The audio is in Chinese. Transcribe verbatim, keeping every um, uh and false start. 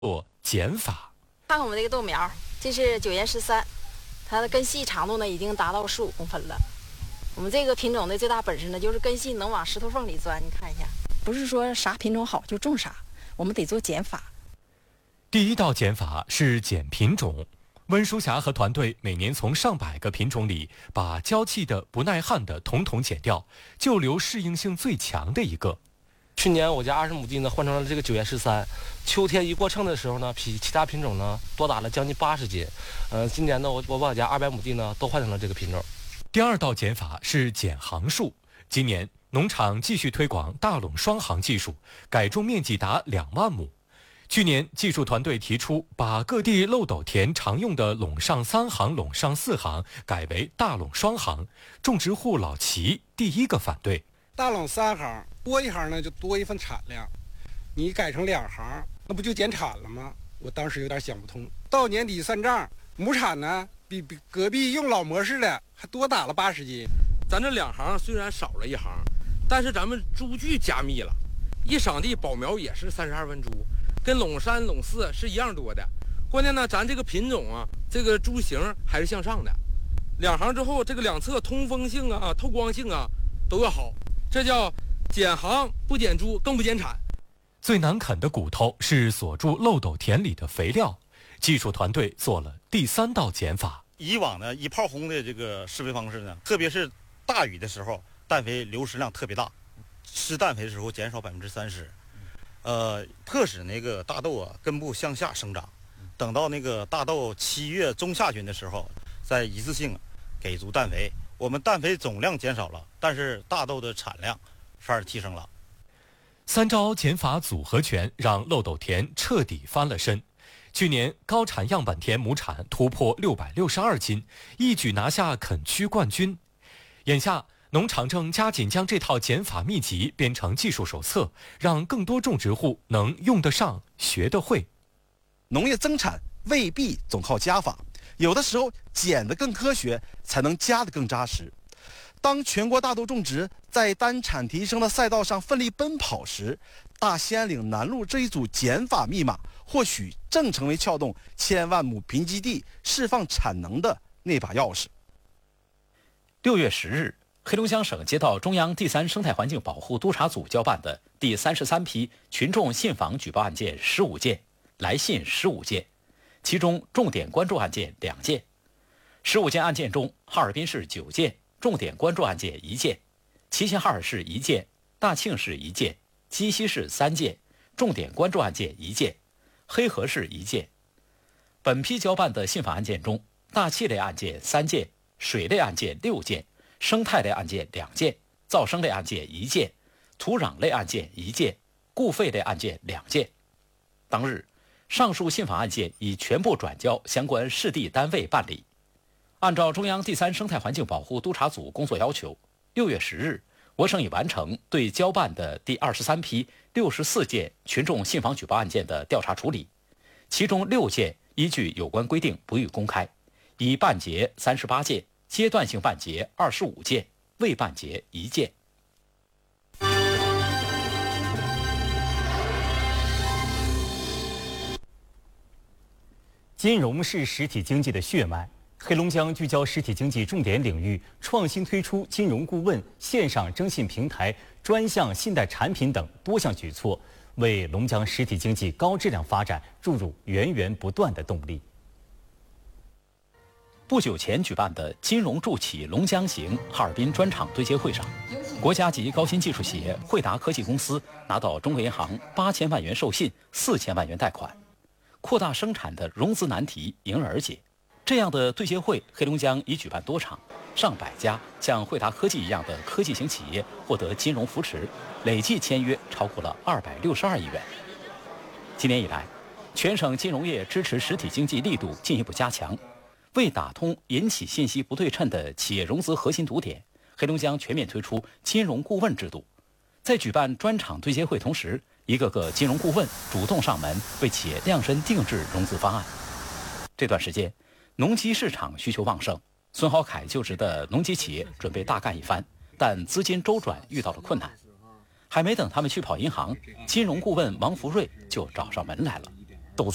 做减法。 看看我们这个豆苗，这是九颜十三，它的根系长度呢已经达到十五公分了。我们这个品种的最大本事呢，就是根系能往石头缝里钻。你看一下，不是说啥品种好就种啥，我们得做减法。 第一道减法是减品种。温淑霞和团队每年从上百个品种里把娇气的、不耐旱的统统减掉，就留适应性最强的一个。 去年我家二十亩地呢换成了这个九颜十三，秋天一过秤的时候呢，比其他品种呢多打了将近八十斤。呃，今年呢我我把我家二百亩地呢都换成了这个品种。 第二道减法是减行数。今年农场继续推广大垄双行技术，改种面积达两万亩。去年技术团队提出，把各地漏斗田常用的垄上三行、垄上四行改为大垄双行，种植户老齐第一个反对。 大垄三行多一行呢，就多一份产量，你改成两行，那不就减产了吗？我当时有点想不通。到年底算账，亩产呢比比隔壁用老模式的还多打了八十斤。 咱这两行虽然少了一行，但是咱们株距加密了，一场地保苗也是三十二分株，跟垄三、垄四是一样多的。关键呢，咱这个品种啊，这个株型还是向上的。两行之后，这个两侧通风性啊、透光性啊都要好，这叫减行不减株，更不减产。 最难啃的骨头是锁住漏斗田里的肥料，技术团队做了第三道减法。 以往呢，一炮轰的这个施肥方式呢，特别是大雨的时候，氮肥流失量特别大，施氮肥的时候减少百分之三十，呃，迫使那个大豆啊根部向下生长。等到那个大豆七月中下旬的时候，再一次性给足氮肥。我们氮肥总量减少了，但是大豆的产量反而提升了。 三招减法组合拳让漏斗田彻底翻了身。去年高产样本田亩产突破六百六十二斤，一举拿下垦区冠军。眼下农场正加紧将这套减法秘籍编成技术手册，让更多种植户能用得上、学得会。 农业增产未必总靠加法，有的时候减得更科学，才能加得更扎实。当全国大豆种植在单产提升的赛道上奋力奔跑时，大兴安岭南路这一组减法密码，或许正成为撬动千万亩贫瘠地释放产能的那把钥匙。 六月十日，黑龙江省接到中央第三生态环境保护督察组交办的第三十三批群众信访举报案件十五件，来信十五件，其中重点关注案件两件。十五件案件中，哈尔滨市九件，重点关注案件一件；齐齐哈尔市一件，大庆市一件，鸡西市三件，重点关注案件一件；黑河市一件。本批交办的信访案件中，大气类案件三件，水类案件六件，生态类案件两件，噪声类案件一件，土壤类案件一件，固废类案件两件。当日，上述信访案件已全部转交相关市地单位办理。按照中央第三生态环境保护督察组工作要求，六月十日，我省已完成对交办的第二十三批六十四件群众信访举报案件的调查处理，其中六件依据有关规定不予公开，已办结三十八件，阶段性办结二十五件，未办结一件。 金融是实体经济的血脉。黑龙江聚焦实体经济重点领域，创新推出金融顾问、线上征信平台、专项信贷产品等多项举措，为龙江实体经济高质量发展注入源源不断的动力。 不久前举办的金融助企龙江行哈尔滨专场对接会上，国家级高新技术企业惠达科技公司拿到中国银行八千万元授信、四千万元贷款，扩大生产的融资难题迎刃而解。这样的对接会，黑龙江已举办多场，上百家像惠达科技一样的科技型企业获得金融扶持，累计签约超过了二百六十二亿元。今年以来，全省金融业支持实体经济力度进一步加强。为打通引起信息不对称的企业融资核心堵点，黑龙江全面推出金融顾问制度。在举办专场对接会同时，一个个金融顾问主动上门为企业量身定制融资方案。这段时间，农机市场需求旺盛，孙好凯就职的农机企业准备大干一番，但资金周转遇到了困难。还没等他们去跑银行，金融顾问王福瑞就找上门来了。